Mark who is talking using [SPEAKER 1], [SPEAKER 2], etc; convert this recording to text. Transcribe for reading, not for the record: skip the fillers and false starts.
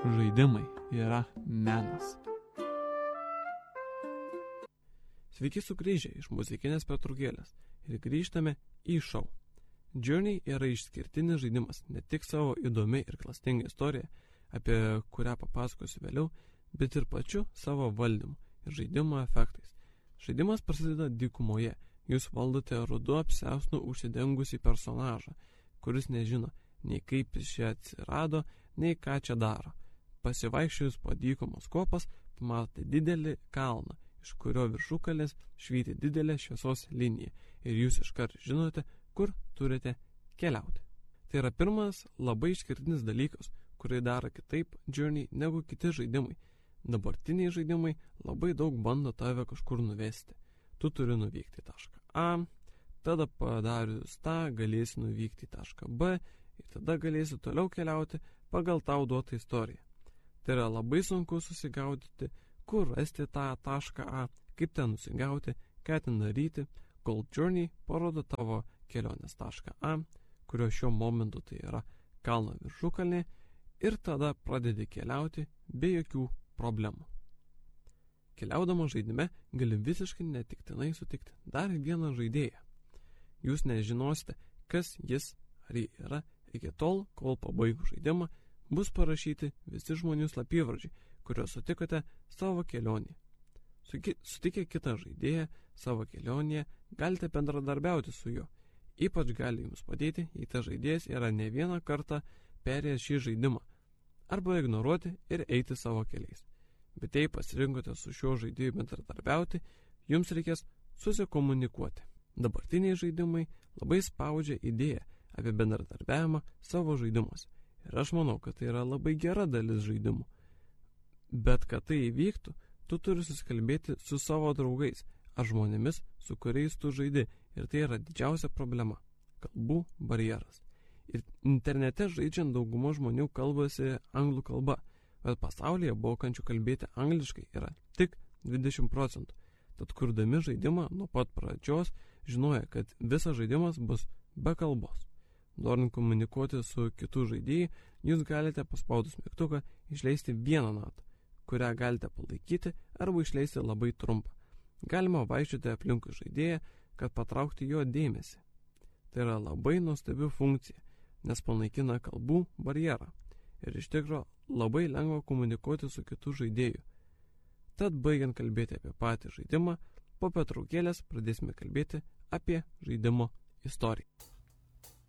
[SPEAKER 1] žaidimai yra menas. Sveiki sugrįžę iš muzikinės pertraukėlės ir grįžtame į šou. Journey yra išskirtinis žaidimas ne tik savo įdomi ir klastinga istorija, apie kurią papasakosiu vėliau, bet ir pačiu savo valdymu ir žaidimo efektais. Žaidimas prasideda dykumoje. Jūs valdote rudu apsiausnu užsidengusį personažą, kuris nežino nei kaip jis čia atsirado, nei ką čia daro. Pasivaikščiojus po dykumos kopas, pamatote didelį kalną, iš kurio viršukalės švyti didelė šviesos linija ir jūs iškart žinote, kur turite keliauti. Tai yra pirmas labai išskirtinis dalykas, kurį daro kitaip Journey negu kiti žaidimai. Dabartiniai žaidimai labai daug bando tave kažkur nuvesti. Tu turi nuvykti į tašką A, tada padarius tą galėsi nuvykti į tašką B ir tada galėsi toliau keliauti pagal tau duotą istoriją. Tai yra labai sunku susigaudyti, kur rasti tą tašką A, kaip ten nusigauti, ką ten daryti, kol Journey parodo tavo kelionės tašką A, kurio šiuo momentu tai yra kalno viršukalnė, ir tada pradedi keliauti be jokių problemų. Keliaudama žaidime gali visiškai netiktinai sutikti dar vieną žaidėją. Jūs nežinosite, kas jis ar jį yra, iki tol, kol pabaigus žaidimą bus parašyti visi žmonių slapyvardžiai, kuriuos sutikote savo kelionėje. Sutikę kitą žaidėją savo kelionėje, galite bendradarbiauti su juo. Ypač gali jums padėti, jei tas žaidėjas yra ne vieną kartą perėjęs šį žaidimą, arba ignoruoti ir eiti savo keliais. Bet jei pasirinkote su šiuo žaidėju bendradarbiauti, jums reikės susikomunikuoti. Dabartiniai žaidimai labai spaudžia idėją apie bendradarbiavimą savo žaidimuose. Ir aš manau, kad tai yra labai gera dalis žaidimų. Bet kad tai įvyktų, tu turi susikalbėti su savo draugais ar žmonėmis, su kuriais tu žaidi. Ir tai yra didžiausia problema – kalbų barjeras. Ir internete žaidžiant dauguma žmonių kalbasi anglų kalba, bet pasaulyje mokančių kalbėti angliškai yra tik 20%. Tad kurdami žaidimą nuo pat pradžios žinoja, kad visas žaidimas bus be kalbos. Norint komunikuoti su kitu žaidėju, jūs galite paspaudus mygtuką išleisti vieną natą, kurią galite palaikyti arba išleisti labai trumpą. Galima vaikščioti aplinkui žaidėją, kad patraukti jo dėmesį. Tai yra labai nuostabi funkcija, nes panaikina kalbų barjerą. Ir iš tikro labai lengva komunikuoti su kitu žaidėju. Tad baigiant kalbėti apie patį žaidimą, po pertraukėlės pradėsime kalbėti apie žaidimo istoriją.